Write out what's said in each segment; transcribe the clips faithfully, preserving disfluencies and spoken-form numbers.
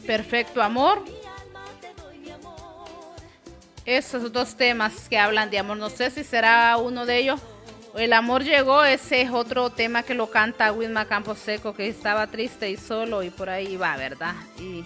Perfecto Amor. Esos dos temas que hablan de amor, no sé si será uno de ellos. El amor llegó, ese es otro tema que lo canta Wilma Camposeco, que estaba triste y solo, y por ahí va, ¿verdad? Y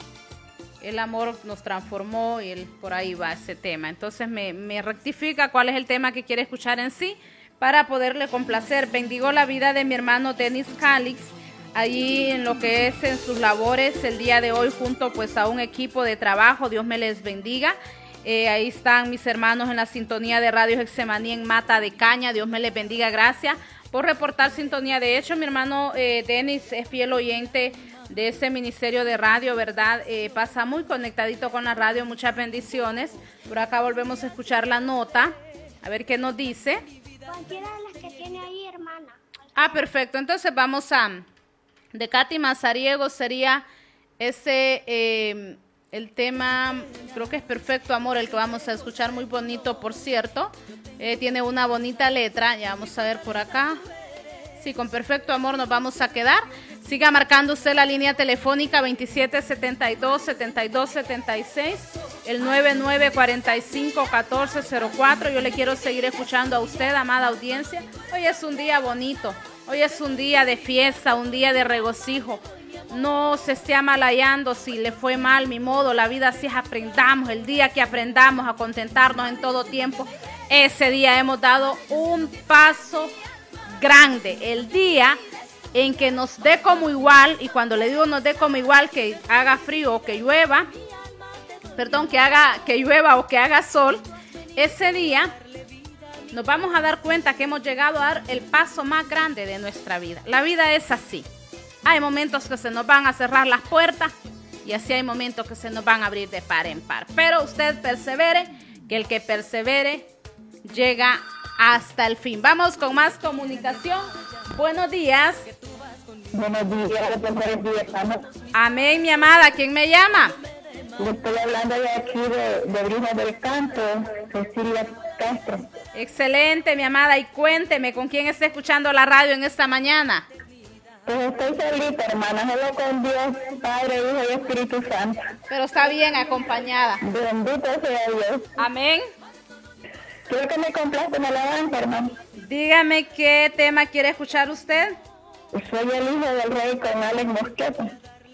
el amor nos transformó y el, por ahí va ese tema. Entonces me, me rectifica cuál es el tema que quiere escuchar en sí para poderle complacer. Bendigo la vida de mi hermano Denis Calix, allí en lo que es en sus labores el día de hoy, junto pues a un equipo de trabajo. Dios me les bendiga. Eh, ahí están mis hermanos en la sintonía de Radio Getsemaní en Mata de Caña. Dios me les bendiga. Gracias por reportar sintonía. De hecho, mi hermano eh, Denis es fiel oyente de ese ministerio de radio, ¿verdad? Eh, pasa muy conectadito con la radio. Muchas bendiciones. Por acá volvemos a escuchar la nota. A ver qué nos dice. Cualquiera de las que tiene ahí, hermana. Ah, perfecto. Entonces vamos a... De Katy Mazariego sería ese... Eh, el tema, creo que es Perfecto Amor, el que vamos a escuchar, muy bonito, por cierto. Eh, tiene una bonita letra, ya vamos a ver por acá. Sí, con Perfecto Amor nos vamos a quedar. Siga marcando usted la línea telefónica veintisiete setenta y dos, setenta y dos setenta y seis, el nueve nueve cuarenta y cinco, catorce cero cuatro. Yo le quiero seguir escuchando a usted, amada audiencia. Hoy es un día bonito, hoy es un día de fiesta, un día de regocijo. No se esté amalayando si le fue mal, mi modo, la vida así es, aprendamos. El día que aprendamos a contentarnos en todo tiempo, ese día hemos dado un paso grande. El día en que nos dé como igual, y cuando le digo nos dé como igual, que haga frío o que llueva, perdón, que haga que llueva o que haga sol, ese día nos vamos a dar cuenta que hemos llegado a dar el paso más grande de nuestra vida. La vida es así. Hay momentos que se nos van a cerrar las puertas y así hay momentos que se nos van a abrir de par en par. Pero usted persevere, que el que persevere llega hasta el fin. Vamos con más comunicación. Buenos días. Buenos días, buenos días. Amén, mi amada. ¿Quién me llama? Le estoy hablando de aquí de, de Brisa del Canto, Cecilia Castro. Excelente, mi amada. Y cuénteme, ¿con quién está escuchando la radio en esta mañana? Pues estoy solita, hermana, solo con Dios, Padre, Hijo y Espíritu Santo. Pero está bien acompañada. Bendito sea Dios. Amén. Quiero que me complace una alabanza, hermano. Dígame qué tema quiere escuchar usted. Soy el hijo del rey con Alex Mosqueta.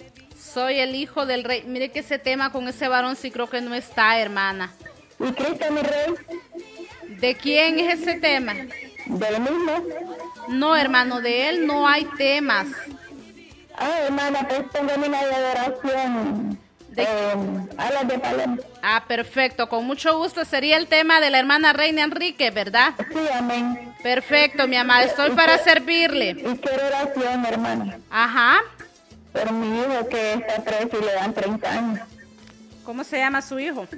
Soy el hijo del rey. Mire que ese tema con ese varón sí creo que no está, hermana. ¿Y Cristo mi rey? ¿De quién es ese tema? ¿Del mismo? No, hermano, de él no hay temas. Ah, hermana, pues tengo una de adoración. ¿De eh, Alas de Paloma. Ah, perfecto. Con mucho gusto. Sería el tema de la hermana Reina Enrique, ¿verdad? Sí, amén. Perfecto, mi amada. Estoy para servirle. Y quiero oración, hermana. Ajá. Por mi hijo que está preso y le dan treinta años. ¿Cómo se llama su hijo?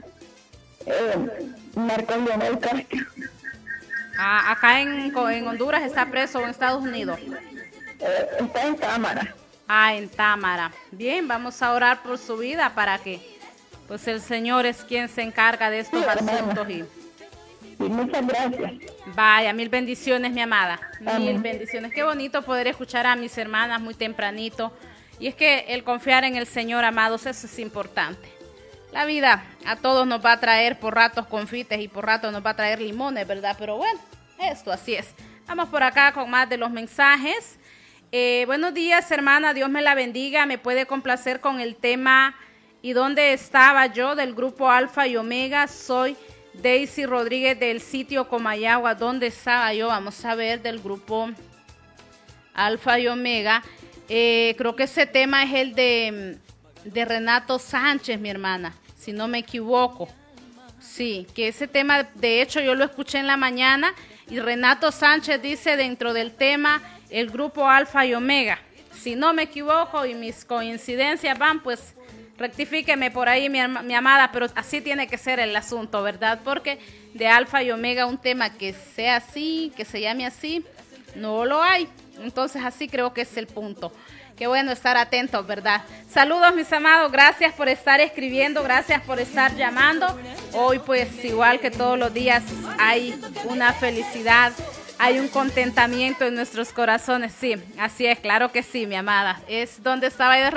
Eh, Marcos Leonel Castro. Ah, acá en, en Honduras está preso o en Estados Unidos. Eh, está en cámara. Ah, en Támara. Bien, vamos a orar por su vida para que pues el Señor es quien se encarga de estos Sí, asuntos. Y, y muchas gracias. vaya, mil bendiciones, mi amada. Mil Amén. bendiciones. Qué bonito poder escuchar a mis hermanas muy tempranito. Y es que el confiar en el Señor, amados, eso es importante. La vida a todos nos va a traer por ratos confites y por ratos nos va a traer limones, ¿verdad? Pero bueno, esto así es. Vamos por acá con más de los mensajes. Eh, buenos días, hermana, Dios me la bendiga. Me puede complacer con el tema ¿Y dónde estaba yo? Del grupo Alfa y Omega. Soy Daisy Rodríguez del sitio Comayagua. ¿Dónde estaba yo? Vamos a ver, del grupo Alfa y Omega. Eh, creo que ese tema es el de, de Renato Sánchez, mi hermana, si no me equivoco. Sí, que ese tema, de hecho, yo lo escuché en la mañana y Renato Sánchez dice dentro del tema el grupo Alfa y Omega. Si no me equivoco y mis coincidencias van, pues rectifíqueme por ahí, mi, mi amada, pero así tiene que ser el asunto, ¿verdad? Porque de Alfa y Omega un tema que sea así, que se llame así, no lo hay. Entonces así creo que es el punto. Qué bueno estar atentos, ¿verdad? Saludos, mis amados. Gracias por estar escribiendo. Gracias por estar llamando. Hoy, pues, igual que todos los días, hay una felicidad, hay un contentamiento en nuestros corazones. Sí, así es, claro que sí, mi amada. Es donde estaba yo